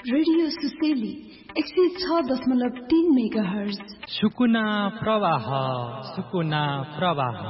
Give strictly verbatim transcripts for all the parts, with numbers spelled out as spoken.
Radio सुसेली एक सय छ दशमलव तीन मेगा हर्ज। सुकुना प्रवाह सुकुना प्रवाह।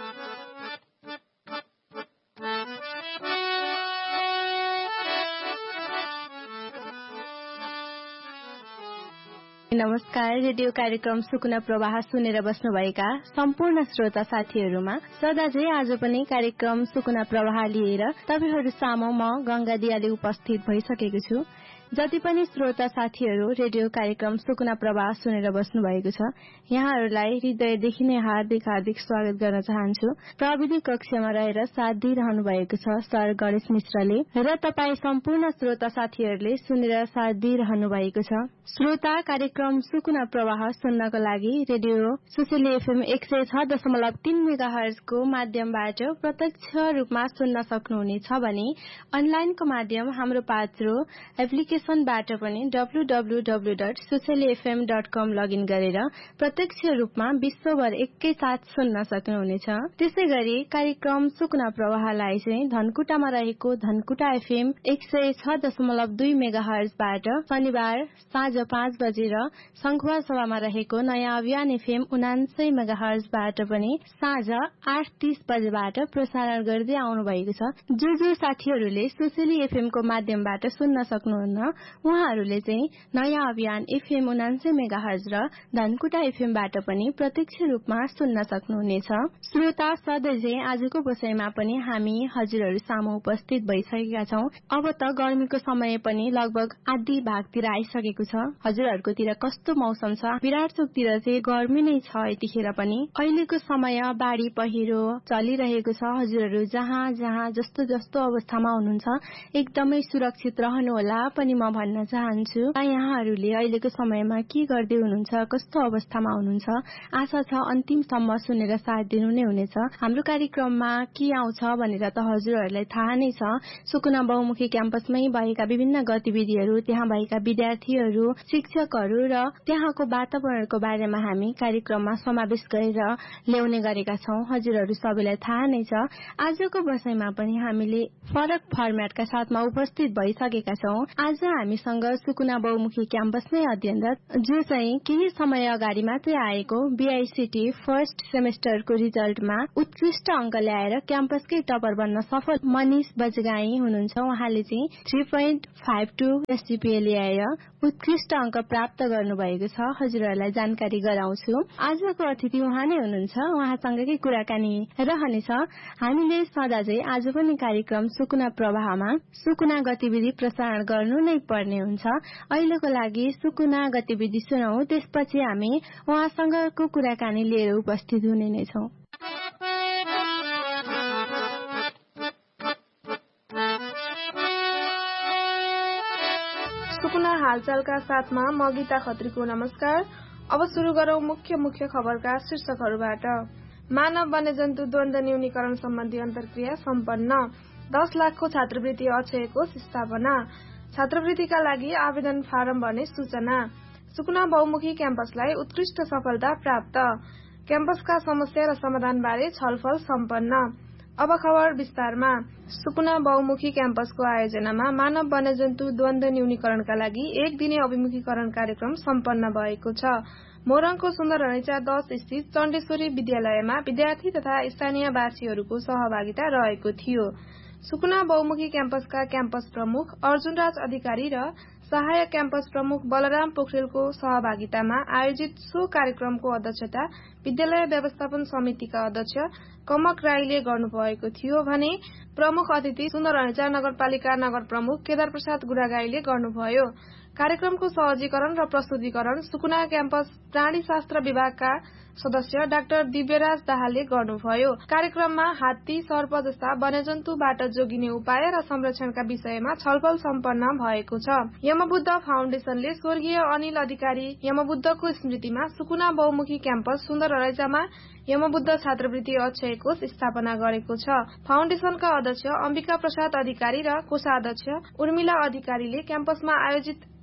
नमस्कार। रेडियो कार्यक्रम सुकुना प्रवाह सुनेर बस्नुभएका सम्पूर्ण श्रोता साथीहरूमा सदाझै आज पनि कार्यक्रम सुकुना प्रवाह लिएर तपाईहरु सामु म गंगा दियाले उपस्थित भइसकेको छु। जति पनि श्रोता साथीहरू रेडियो कार्यक्रम सुकुना प्रवाह सुनेर बस्नु भएको छ, यहाँहरूलाई हृदयदेखि नै हार्दिक हार्दिक स्वागत गर्न चाहन्छु। प्रविधि कक्षमा रहेर साथ दिइरहनु भएको छ सर गणेश मिश्रले र तपाई सम्पूर्ण श्रोता साथीहरूले सुनेर साथ दिइरहनु भएको छ। श्रोता, कार्यक्रम सुकुना प्रवाह सुन्नको लागि रेडियो सुसेली एफएम एक सय छ दशमलव तीन मेगाहर्जको माध्यमबाट प्रत्यक्ष रूपमा सुन्न सक्नुहुनेछ भने अनलाइनको माध्यम हाम्रो पात्रो एप्लिकेशनबाट पनि W W W dot सुसेली FM dot com login गरेर प्रत्यक्ष रूपमा विश्वभर एकैसाथ सुन्न सक्नुहुनेछ। त्यसैगरी कार्यक्रम सुकुना प्रवाहलाई चाहिँ धनकुटामा रहेको धनकुटा एफएम एक सय छ दशमलव दुई मेगाहर्जबाट शनिबार साँझ पाँच बजे र संखुवा सभामा रहेको नयाँ अभियान एफएम उनान्सय मेगाहर्जबाट पनि साँझ आठ तीस बजेबाट प्रसारण गर्दै आउनु भएको छ। जो जो साथीहरूले सुसेली एफएम को माध्यमबाट सुन्न सक्नुहुन्न, उहाँहरूले चाहिँ नयाँ अभियान एफएम उनान्सय मेगाहर्ज र धनकुटा एफएमबाट पनि प्रत्यक्ष रूपमा सुन्न सक्नुहुनेछ। श्रोता, सधैँ आजको विषयमा पनि हामी हजुरहरू सामु उपस्थित भइसकेका छौं। अब त गर्मीको समय पनि लगभग आधी भागतिर आइसकेको छ। हजुरहरूकोतिर कस्तो मौसम छ? विराटचोकतिर चाहिँ गर्मी नै छ यतिखेर पनि। अहिलेको समय बाढी पहिरो चलिरहेको छ। हजुरहरू जहाँ जहाँ जस्तो जस्तो अवस्थामा हुनुहुन्छ एकदमै सुरक्षित रहनु होला पनि म भन्न चाहन्छु। यहाँहरूले अहिलेको समयमा के गर्दै हुनुहुन्छ, कस्तो अवस्थामा हुनुहुन्छ, आशा छ अन्तिमसम्म सुनेर साथ दिनु नै हुनेछ। हाम्रो कार्यक्रममा के आउँछ भनेर त हजुरहरूलाई थाहा नै छ। सुकुना बहुमुखी क्याम्पसमै भएका विभिन्न गतिविधिहरू, त्यहाँ भएका विद्यार्थीहरू, शिक्षकहरू र त्यहाँको वातावरणको बारेमा हामी कार्यक्रममा समावेश गरेर ल्याउने गरेका छौं। हजुरहरू सबैलाई थाहा नै छ। आजको विषयमा पनि हामीले फरक फर्म्याटका साथमा उपस्थित भइसकेका छौं। आज हामीसँग सुकुना बहुमुखी क्याम्पसमै अध्ययनरत, जो चाहिँ केही समय अगाडि मात्रै आएको बीआईसीटी फर्स्ट सेमेस्टरको रिजल्टमा उत्कृष्ट अंक ल्याएर क्याम्पसकै टपर बन्न सफल मनिष बजगाई हुनुहुन्छ। उहाँले चाहिँ three point five two SGPA ल्याएर उत्कृष्ट अंक प्राप्त गर्नुभएको छ। हजुरहरूलाई जानकारी गराउँछु। आजको अतिथि उहाँ नै हुनुहुन्छ। उहाँसँगकै कुराकानी रहनेछ। हामीले सदाझै आज पनि कार्यक्रम सुकुना प्रवाहमा सुकुना गतिविधि प्रसारण गर्नु नै पर्ने हुन्छ। अहिलेको लागि सुकुना गतिविधि सुनौ, त्यसपछि हामी उहाँसँगको कुराकानी लिएर उपस्थित हुने नै छौं। सुकुना हालचालका साथमा म गीता खत्रीको नमस्कार। अब सुरु गरौं मुख्य मुख्य खबरका शीर्षकहरूबाट। मानव वन्यजन्तु द्वन्द न्यूनीकरण सम्बन्धी अन्तर्क्रिया सम्पन्न। दस लाखको छात्रवृत्ति अक्षयको स्थापना। छात्रवृत्तिका लागि आवेदन फारम भर्ने सूचना। सुकुना बहुमुखी क्याम्पसलाई उत्कृष्ट सफलता प्राप्त। क्याम्पसका समस्या र समाधानबारे छलफल सम्पन्न। अब खबर विस्तारमा। सुकुना बहुमुखी क्याम्पसको आयोजनामा मानव वन्यजन्तु द्वन्द न्यूनीकरणका लागि एक दिने अभिमुखीकरण कार्यक्रम सम्पन्न भएको छ। मोरङको सुन्दरहनेचा दस स्थित चण्डेश्वरी विद्यालयमा विद्यार्थी तथा स्थानीय वासीहरूको सहभागिता रहेको थियो। सुकुना बहुमुखी क्याम्पसका क्याम्पस प्रमुख अर्जुनराज अधिकारी र सहायक क्याम्पस प्रमुख बलराम पोखरेलको सहभागितामा आयोजित सो कार्यक्रमको अध्यक्षता विद्यालय व्यवस्थापन समितिका अध्यक्ष कमक राईले गर्नुभएको थियो भने प्रमुख अतिथि सुन्दरहनेचा नगरपालिका नगर प्रमुख केदार प्रसाद गुरागाईले गर्नुभयो। कार्यक्रमको सहजीकरण र प्रस्तुतिकरण सुकुना क्याम्पस प्राणीशास्त्र विभागका सदस्य डाक्टर दिव्यराज दाहालले गर्नुभयो। कार्यक्रममा हात्ती, सर्प जस्ता वन्यजन्तुबाट जोगिने उपाय र संरक्षणका विषयमा छलफल सम्पन्न भएको छ। यमबुद्ध फाउन्डेशनले स्वर्गीय अनिल अधिकारी यमबुद्धको स्मृतिमा सुकुना बहुमुखी क्याम्पस सुन्दरहनेचामा यमबुद्ध छात्रवृत्ति अक्षय कोष स्थापना गरेको छ। फाउन्डेशनका अध्यक्ष अम्बिका प्रसाद अधिकारी र कोषाध्यक्ष उर्मिला अधिकारीले क्याम्पसमा आयोजित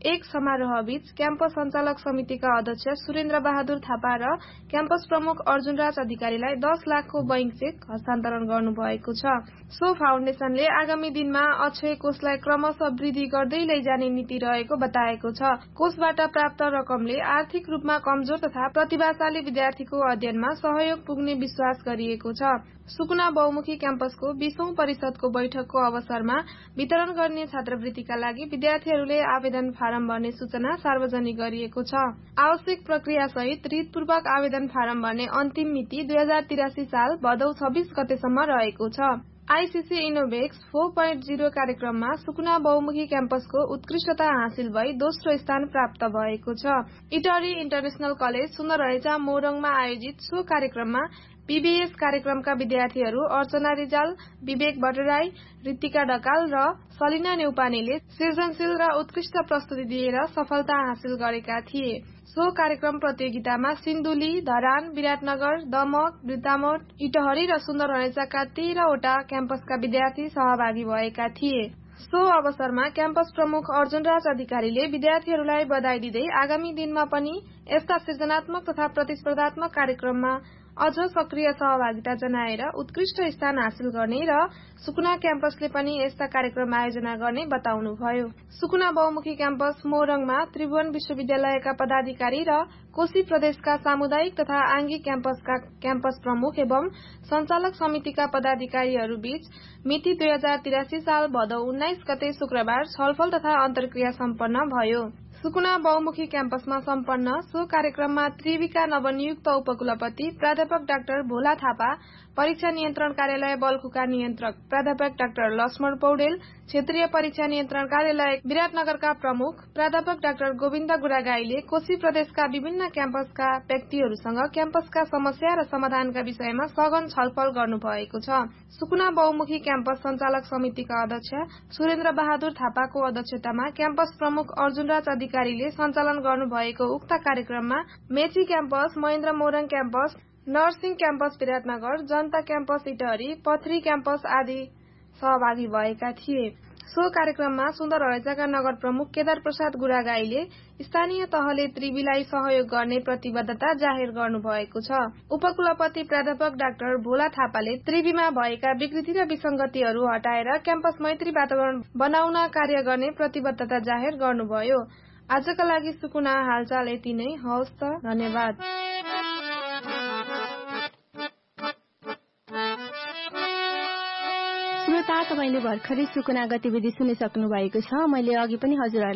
एक समारोहबीच क्याम्पस सञ्चालक समितिका अध्यक्ष सुरेन्द्र बहादुर थापा र क्याम्पस प्रमुख अर्जुनराज अधिकारीलाई दस लाखको बैंक चेक हस्तान्तरण गर्नुभएको छ। सो फाउन्डेशनले आगामी दिनमा अक्षय कोषलाई क्रमशः वृद्धि गर्दै लैजाने नीति रहेको बताएको छ। कोषबाट प्राप्त रकमले आर्थिक रूपमा कमजोर तथा प्रतिभाशाली विद्यार्थीको अध्ययनमा सहयोग पुग्ने विश्वास गरिएको छ। सुकुना बहुमुखी क्याम्पसको बीसौं परिषदको बैठकको अवसरमा वितरण गर्ने छात्रवृत्तिका लागि विद्यार्थीहरूले आवेदन फारम भर्ने सूचना सार्वजनिक गरिएको छ। आवश्यक प्रक्रिया सहित रितपूर्वक आवेदन फारम भर्ने अन्तिम मिति दुई हजार तिरासी साल भदौ छब्बीस गतेसम्म रहेको छ। आईसीसी इनोभेक्स फोर पोइन्ट जीरो कार्यक्रममा सुकुना बहुमुखी क्याम्पसको उत्कृष्टता हासिल भई दोस्रो स्थान प्राप्त भएको छ। इटरी इन्टरनेशनल कलेज सुन्दरहेचा मोरङमा आयोजित सो कार्यक्रममा पीबीएस कार्यक्रमका विद्यार्थीहरू अर्चना रिजाल, विवेक भट्टराई, ऋतिका ढकाल र सलिना नेउपानेले सृजनशील र उत्कृष्ट प्रस्तुति दिएर सफलता हासिल गरेका थिए। सो कार्यक्रम प्रतियोगितामा सिन्धुली, धरान, विराटनगर, दमक, वृद्धामोट, इटहरी र सुन्दरहेचाका तेह्रवटा क्याम्पसका विद्यार्थी सहभागी भएका थिए। सो अवसरमा क्याम्पस प्रमुख अर्जुनराज अधिकारीले विद्यार्थीहरूलाई बधाई दिँदै आगामी दिनमा पनि यस्ता सृजनात्मक तथा प्रतिस्पर्धात्मक कार्यक्रममा अझ सक्रिय सहभागिता जनाएर उत्कृष्ट स्थान हासिल गर्ने र सुकुना क्याम्पसले पनि यस्ता कार्यक्रम आयोजना गर्ने बताउनुभयो। सुकुना बहुमुखी क्याम्पस मोरङमा त्रिभुवन विश्वविद्यालयका पदाधिकारी र कोशी प्रदेशका सामुदायिक तथा आंगिक क्याम्पसका क्याम्पस प्रमुख एवं सञ्चालक समितिका पदाधिकारीहरू बीच मिति दुई हजार तिरासी साल भदौ उन्नाइस गते शुक्रबार छलफल तथा अन्तर्क्रिया सम्पन्न भयो। सुकुना बहुमुखी क्याम्पसमा सम्पन्न सो कार्यक्रममा त्रिविका नवनियुक्त उपकुलपति प्राध्यापक डाक्टर भोला थापा, परीक्षा नियन्त्रण कार्यालय बल्खुका नियन्त्रक प्राध्यापक डाक्टर लक्ष्मण पौडेल, क्षेत्रीय परीक्षा नियन्त्रण कार्यालय विराटनगरका प्रमुख प्राध्यापक डाक्टर गोविन्द गुरागाईले कोशी प्रदेशका विभिन्न क्याम्पसका व्यक्तिहरूसँग क्याम्पसका समस्या र समाधानका विषयमा सघन छलफल गर्नुभएको छ। सुकुना बहुमुखी क्याम्पस सञ्चालक समितिका अध्यक्ष सुरेन्द्र बहादुर थापाको अध्यक्षतामा क्याम्पस प्रमुख अर्जुनराज अधिकारीले सञ्चालन गर्नुभएको उक्त कार्यक्रममा Mechi campus, Mahendra Morang campus, nursing campus Biratnagar, जनता क्याम्पस इटहरी, पथरी क्याम्पस आदि सहभागी भएका थिए। सो कार्यक्रममा सुन्दरहेचाका नगर प्रमुख केदार प्रसाद गुरागाईले स्थानीय तहले त्रिवीलाई सहयोग गर्ने प्रतिबद्धता जाहेर गर्नुभएको छ। उपकुलपति प्राध्यापक डाक्टर भोला थापाले त्रिवीमा भएका विकृति र विसंगतिहरू हटाएर क्याम्पस मैत्री वातावरण बनाउन कार्य गर्ने प्रतिबद्धता जाहेर गर्नुभयो। आजका लागि सुकुना हालचाल यति नै। हवस् त, धन्यवाद। श्रोता, तपाईले भर्खरै सुकुना गतिविधि सुनिसक्नु भएको छ। मैले अघि पनि हजुरहरूलाई